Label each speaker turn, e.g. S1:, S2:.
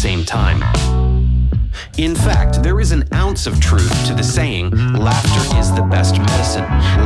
S1: same time. In fact, there is an ounce of truth to the saying, laughter is the best medicine.